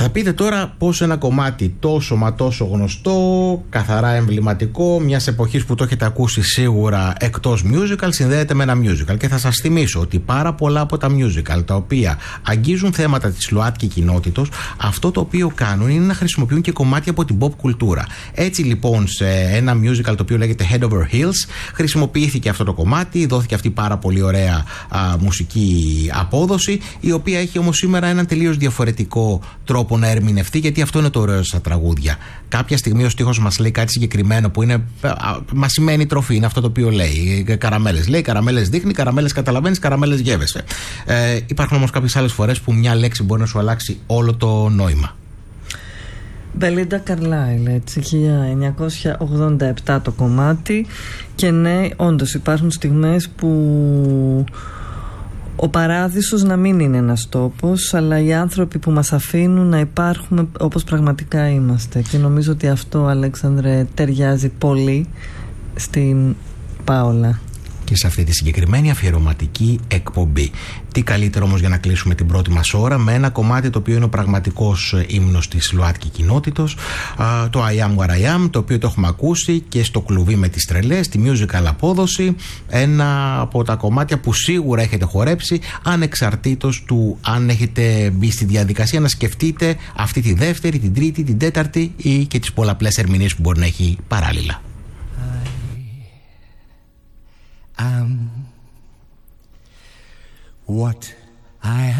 Θα πείτε τώρα πως ένα κομμάτι τόσο μα τόσο γνωστό, καθαρά εμβληματικό, μιας εποχής που το έχετε ακούσει σίγουρα εκτός musical, συνδέεται με ένα musical. Και θα σας θυμίσω ότι πάρα πολλά από τα musical τα οποία αγγίζουν θέματα της ΛΟΑΤΚΙ κοινότητος, αυτό το οποίο κάνουν είναι να χρησιμοποιούν και κομμάτια από την pop κουλτούρα. Έτσι λοιπόν σε ένα musical το οποίο λέγεται Head Over Heels χρησιμοποιήθηκε αυτό το κομμάτι, δόθηκε αυτή πάρα πολύ ωραία μουσική απόδοση, η οποία έχει όμως σήμερα έναν τελείως διαφορετικό τρόπο να ερμηνευτεί, γιατί αυτό είναι το ωραίο στα τραγούδια. Κάποια στιγμή ο στίχος μας λέει κάτι συγκεκριμένο που είναι, μας σημαίνει τροφή, είναι αυτό το οποίο λέει. Καραμέλες λέει, καραμέλες δείχνει, καραμέλες καταλαβαίνεις, καραμέλες γεύεσαι. Υπάρχουν όμως κάποιες άλλες φορές που μια λέξη μπορεί να σου αλλάξει όλο το νόημα. Μπελίντα Καρλάιλ, έτσι, 1987 το κομμάτι. Και ναι, όντως υπάρχουν στιγμές που ο παράδεισος να μην είναι ένας τόπος, αλλά οι άνθρωποι που μας αφήνουν να υπάρχουμε όπως πραγματικά είμαστε. Και νομίζω ότι αυτό, Αλέξανδρε, ταιριάζει πολύ στην Πάολα και σε αυτή τη συγκεκριμένη αφιερωματική εκπομπή. Τι καλύτερο όμως για να κλείσουμε την πρώτη μας ώρα με ένα κομμάτι το οποίο είναι ο πραγματικός ύμνος της ΛΟΑΤΚΙ κοινότητος, το I Am What I Am, το οποίο το έχουμε ακούσει και στο κλουβί με τις τρελές, τη musical απόδοση, ένα από τα κομμάτια που σίγουρα έχετε χορέψει, ανεξαρτήτως του αν έχετε μπει στη διαδικασία να σκεφτείτε αυτή τη δεύτερη, την τρίτη, την τέταρτη ή και τις πολλαπλές ερμηνείες που μπορεί να έχει παράλληλα. What I